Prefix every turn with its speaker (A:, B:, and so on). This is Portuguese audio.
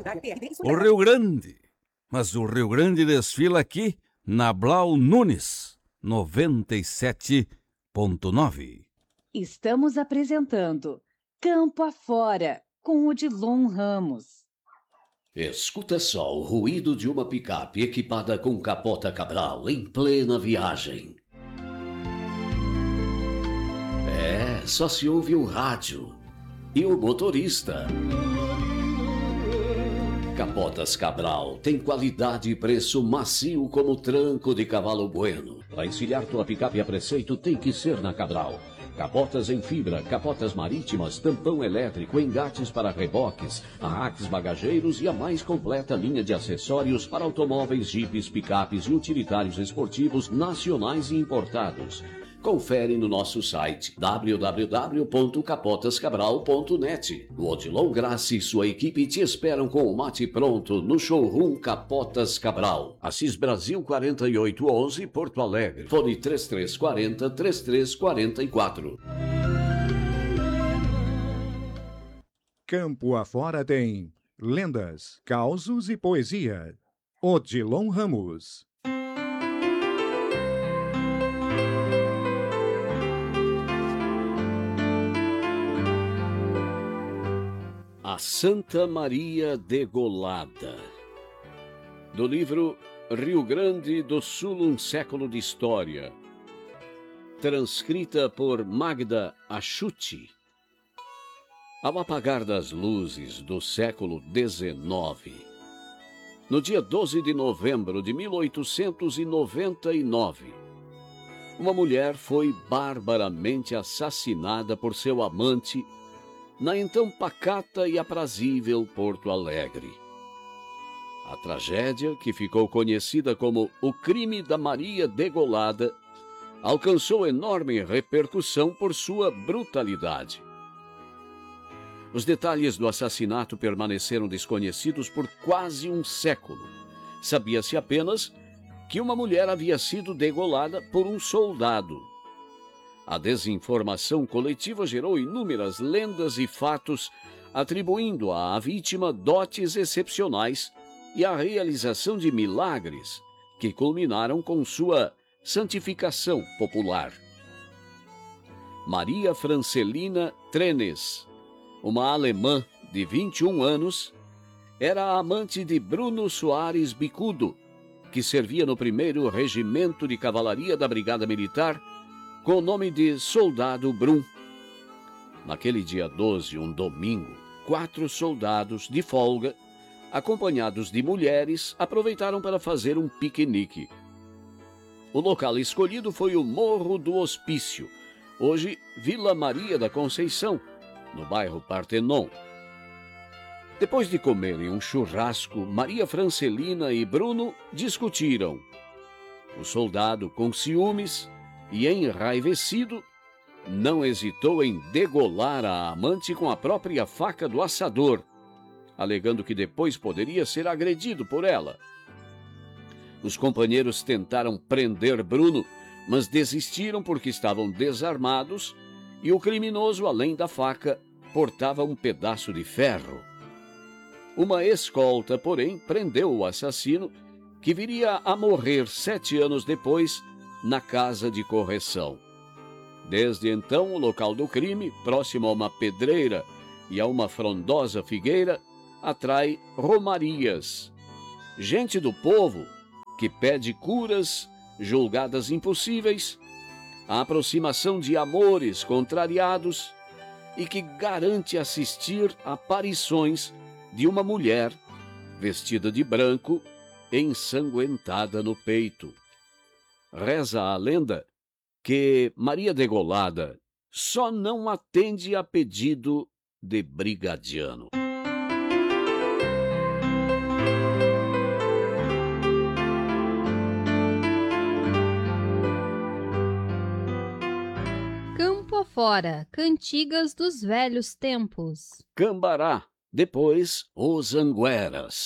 A: O Rio Grande. Mas o Rio Grande desfila aqui na Blau Nunes, 97.9.
B: Estamos apresentando Campo Afora, com Odilon Ramos.
C: Escuta só o ruído de uma picape equipada com capota Cabral em plena viagem. Só se ouve o rádio e o motorista. Capotas Cabral tem qualidade e preço macio como tranco de cavalo bueno. Para encilhar tua picape a preceito tem que ser na Cabral. Capotas em fibra, capotas marítimas, tampão elétrico, engates para reboques, arraques bagageiros e a mais completa linha de acessórios para automóveis, jipes, picapes e utilitários esportivos nacionais e importados. Confere no nosso site www.capotascabral.net. O Odilon Graça e sua equipe te esperam com o mate pronto no showroom Capotas Cabral. Assis Brasil 4811, Porto Alegre. Fone 3340-3344.
D: Campo Afora tem lendas, causos e poesia. Odilon Ramos.
C: A Santa Maria Degolada, do livro Rio Grande do Sul, um século de história, transcrita por Magda Achuti. Ao apagar das luzes do século XIX, no dia 12 de novembro de 1899, uma mulher foi barbaramente assassinada por seu amante na então pacata e aprazível Porto Alegre. A tragédia, que ficou conhecida como o crime da Maria Degolada, alcançou enorme repercussão por sua brutalidade. Os detalhes do assassinato permaneceram desconhecidos por quase um século. Sabia-se apenas que uma mulher havia sido degolada por um soldado. A desinformação coletiva gerou inúmeras lendas e fatos, atribuindo à vítima dotes excepcionais e a realização de milagres que culminaram com sua santificação popular. Maria Francelina Trenes, uma alemã de 21 anos, era a amante de Bruno Soares Bicudo, que servia no 1º Regimento de Cavalaria da Brigada Militar, com o nome de Soldado Brum. Naquele dia 12, um domingo, 4 soldados de folga, acompanhados de mulheres, aproveitaram para fazer um piquenique. O local escolhido foi o Morro do Hospício, hoje Vila Maria da Conceição, no bairro Partenon. Depois de comerem um churrasco, Maria Francelina e Bruno discutiram. O soldado, com ciúmes e enraivecido, não hesitou em degolar a amante com a própria faca do assador, alegando que depois poderia ser agredido por ela. Os companheiros tentaram prender Bruno, mas desistiram porque estavam desarmados e o criminoso, além da faca, portava um pedaço de ferro. Uma escolta, porém, prendeu o assassino, que viria a morrer 7 anos depois na casa de correção. Desde então, o local do crime, próximo a uma pedreira e a uma frondosa figueira, atrai romarias. Gente do povo que pede curas julgadas impossíveis, a aproximação de amores contrariados e que garante assistir a aparições de uma mulher vestida de branco, ensanguentada no peito. Reza a lenda que Maria Degolada só não atende a pedido de brigadiano.
E: Campo Afora, cantigas dos velhos tempos.
C: Cambará, depois os Angueras.